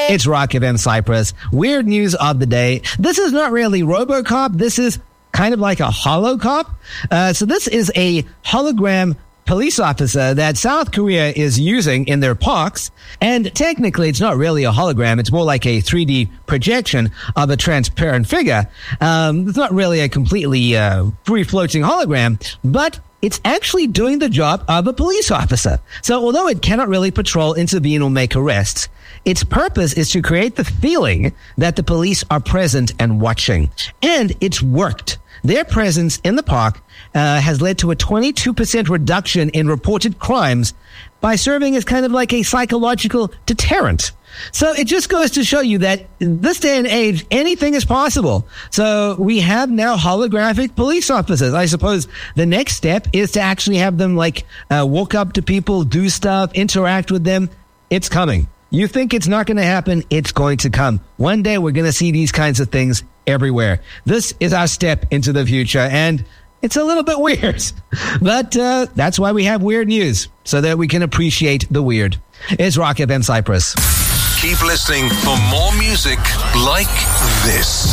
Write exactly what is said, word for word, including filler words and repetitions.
It's Rock F M Cyprus. Weird news of the day. This is not really RoboCop. This is kind of like a holocop. Uh, so this is a hologram police officer that South Korea is using in their parks. And technically, it's not really a hologram. It's more like a three D projection of a transparent figure. Um, it's not really a completely uh, free-floating hologram, but it's actually doing the job of a police officer. So although it cannot really patrol, intervene, or make arrests, its purpose is to create the feeling that the police are present and watching. And it's worked. Their presence in the park uh, has led to a twenty-two percent reduction in reported crimes by serving as kind of like a psychological deterrent. So it just goes to show you that in this day and age, anything is possible. So we have now holographic police officers. I suppose the next step is to actually have them like uh, walk up to people, do stuff, interact with them. It's coming. You think it's not going to happen? It's going to come. One day we're going to see these kinds of things everywhere. This is our step into the future, and it's a little bit weird. But uh, that's why we have weird news, so that we can appreciate the weird. It's Rock F M Cyprus. Keep listening for more music like this.